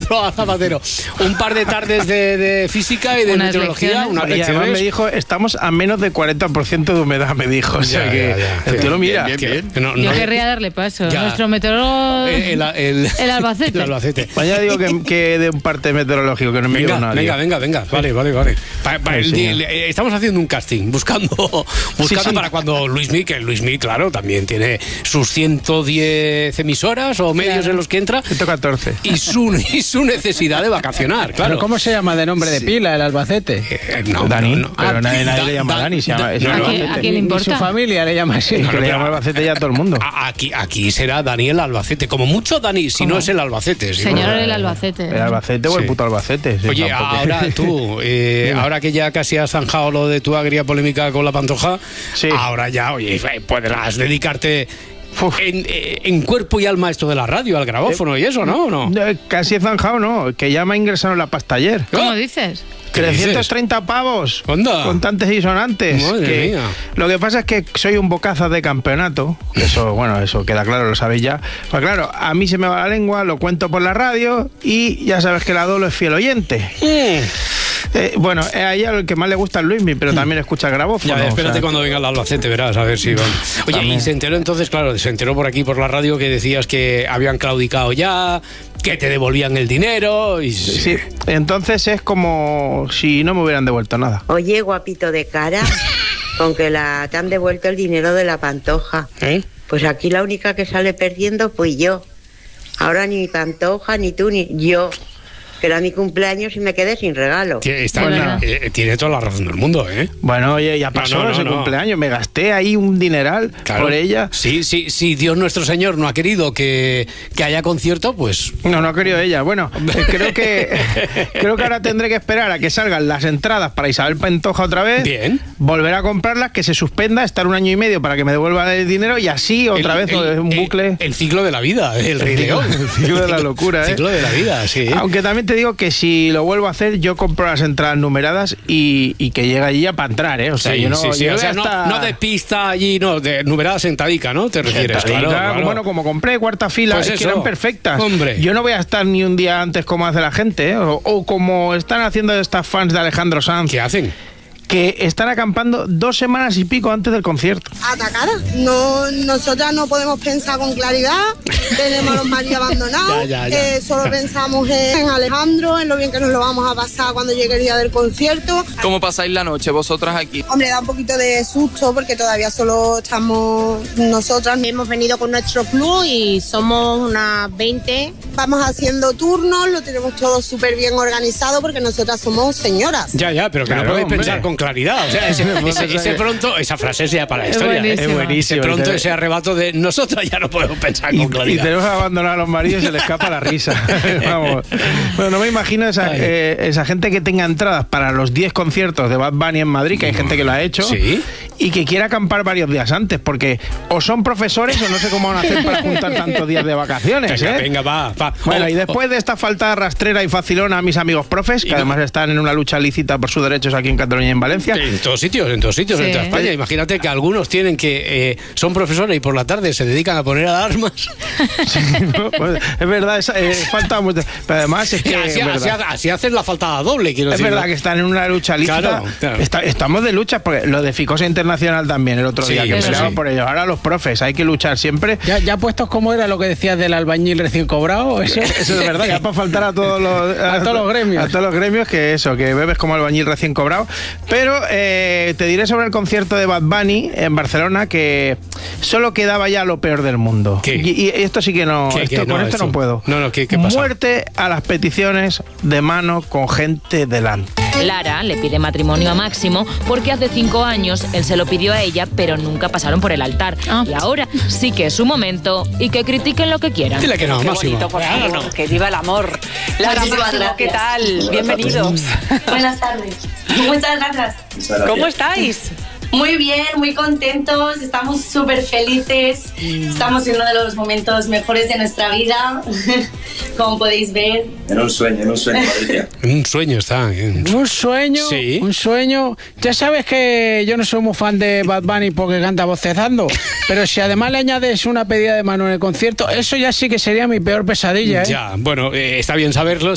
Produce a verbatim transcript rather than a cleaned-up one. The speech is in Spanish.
ejemplo a Zapatero. Un par de tardes de, de física y de Unas meteorología. Una Y además me dijo, estamos a menos de cuarenta por ciento de humedad, me dijo. O sea Ya, que ya, ya. el tío lo mira. Bien, bien, bien. No, Yo no- querría darle paso. Ya. Nuestro meteorólogo... el, el, el, El Albacete. El Albacete. Pues ya digo que, que de un parte meteorológico, que no me Venga, digo nadie. venga, venga, venga. Vale, vale, vale. Pa- pa- Ay, el- señor. el- eh, estamos haciendo un casting, buscando, buscando sí. para cuando Luismi, que Luismi, claro, también tiene sus ciento diez emisoras o medios Claro. en los que entra ciento catorce. y su, y su necesidad de vacacionar, claro. ¿Pero cómo se llama de nombre de pila el Albacete? Eh, no, Dani, no, no. pero Ah, nadie, nadie Da- le llama Da- Dani, se llama, Da- se no, llama no. ¿A quién- a Albacete. quién le Ni su importa? familia le llama así. Es que pero- le llama Albacete ya a todo el mundo. A- Aquí, aquí será Daniel Albacete, como mucho Dani, si no es el Albacete. si Señor no- el Albacete. El Albacete o el Sí. puto Albacete. sí, Oye, tampoco. ahora tú, eh, ahora que ya casi has zanjado lo de tu agria polémica con la Pantoja, Sí. ahora ya, oye, podrás dedicarte Uf. en, eh, en cuerpo y alma a esto de la radio, al grabófono y eso, ¿no? ¿O no? Eh, Casi he zanjado, ¿no? Que ya me ha ingresado en la pasta ayer. ¿Cómo ¿Ah? dices? ¿Qué dices? trescientos treinta pavos. Anda. Contantes y sonantes. Madre que mía. Lo que pasa es que soy un bocaza de campeonato. Eso, bueno, eso queda claro, lo sabéis ya. Pues claro, a mí se me va la lengua, lo cuento por la radio y ya sabes que la Dolo es fiel oyente. Eh, bueno, eh, a ella el que más le gusta es Luismi, pero también escucha el grabófono. Ya, o espérate sea, cuando venga el Albacete, verás, a ver si van. Oye, También. y se enteró entonces, claro, se enteró por aquí, por la radio, que decías que habían claudicado ya, que te devolvían el dinero y... Sí, entonces es como si no me hubieran devuelto nada. Oye, guapito de cara, con que la, te han devuelto el dinero de la Pantoja. ¿Eh? Pues aquí la única que sale perdiendo fui yo. Ahora ni mi Pantoja, ni tú, ni yo. Que era mi cumpleaños y me quedé sin regalo. Tiene, está- De verdad. eh, tiene toda la razón del mundo, ¿eh? Bueno, oye, ya pasó No, no, no, ese no. cumpleaños, me gasté ahí un dineral Claro. por ella. Sí, sí, sí, Dios nuestro Señor no ha querido que, que haya concierto, pues... No, no ha querido ella. Bueno, eh, creo que creo que ahora tendré que esperar a que salgan las entradas para Isabel Pantoja otra vez. Bien. Volver a comprarlas, que se suspenda, estar un año y medio para que me devuelvan el dinero y así otra El- vez el- un el- bucle. El, ciclo de la vida, el Rey ciclo- León. el ciclo de la locura, El ¿eh? ciclo de la vida, sí. Aunque también te digo que si lo vuelvo a hacer, yo compro las entradas numeradas y, y que llega allí ya para entrar, ¿eh? O sea, Sí, yo no, sí, sí, yo o sea, no, hasta- no de pista allí, no, de numerada sentadica, ¿no? Te refieres, Sentadica, claro, claro. Bueno, como compré cuarta fila, Pues es que eso. eran perfectas. Hombre. Yo no voy a estar ni un día antes como hace la gente, ¿eh? o, o como están haciendo estas fans de Alejandro Sanz, ¿Qué hacen? que están acampando dos semanas y pico antes del concierto. Atacada. No, nosotras no podemos pensar con claridad, tenemos a los maridos abandonados, Ya, ya, ya. eh, solo pensamos en Alejandro, en lo bien que nos lo vamos a pasar cuando llegue el día del concierto. ¿Cómo pasáis la noche vosotras aquí? Hombre, da un poquito de susto porque todavía solo estamos nosotras. Hemos venido con nuestro club y somos unas veinte. Vamos haciendo turnos, lo tenemos todo súper bien organizado porque nosotras somos señoras. Ya, ya, pero que Claro, no podéis hombre. pensar con claridad. O sea, ese, ese- ese pronto, esa frase sea para la Es historia. ¿eh? buenísima. Es buenísimo. Ese pronto, Y te- ese arrebato de nosotros ya no podemos pensar Y, con y claridad. tenemos que abandonar a los maridos y se les escapa la risa. Vamos. Bueno, no me imagino esa, eh, esa gente que tenga entradas para los diez conciertos de Bad Bunny en Madrid, que hay gente que lo ha hecho, Sí. y que quiera acampar varios días antes, porque o son profesores o no sé cómo van a hacer para juntar tantos días de vacaciones. Venga, ¿eh? venga, va, va. Bueno, Oh, y después de esta falta rastrera y facilona a mis amigos profes, que Y no- además están en una lucha lícita por sus derechos aquí en Cataluña y en Valencia. En todos sitios, en todos sitios, Sí. en toda España. Imagínate que algunos tienen que eh, son profesores y por la tarde se dedican a poner alarmas. ¿No? Pues, es verdad, es, eh, falta mucho. Pero además es que. así, es así, verdad. así hacen la faltada doble, quiero Es decir. verdad ¿no? que están en una lucha lícita. Claro, claro. Está- estamos de lucha, porque lo de Ficosa Internacional también, el otro Sí, día, que eso peleaban sí. por ello. Ahora los profes, hay que luchar siempre. ¿Ya, ya puestos cómo era lo que decías del albañil recién cobrado? Eso, Eso es verdad, ya para faltar a todos los A todos los gremios. A todos los gremios, que eso, que bebes como albañil recién cobrado. Pero eh, te diré sobre el concierto de Bad Bunny en Barcelona que solo quedaba ya lo peor del mundo. ¿Qué? Y, y esto sí que no, ¿Qué, esto- qué? con No, esto esto- no puedo. no, no, ¿qué- qué pasa? Muerte a las peticiones de mano con gente delante. Lara le pide matrimonio a Máximo porque hace cinco años él se lo pidió a ella, pero nunca pasaron por el altar. Ah. Y ahora sí que es su momento y que critiquen lo que quieran. Dile que no, Máximo. por favor, que viva el amor. Lara, Muchísimas Máximo, gracias. ¿qué tal? Bienvenidos. Buenas tardes. Muchas gracias. ¿Cómo estáis? Muy bien, muy contentos, estamos súper felices. Estamos en uno de los momentos mejores de nuestra vida, como podéis ver. En un sueño, en un sueño, Patricia. Un sueño está. en- Un sueño, Sí. un sueño. Ya sabes que yo no soy muy fan de Bad Bunny porque canta bocezando, pero si además le añades una pedida de mano en el concierto, eso ya sí que sería mi peor pesadilla, ¿eh? Ya, bueno, eh, está bien saberlo.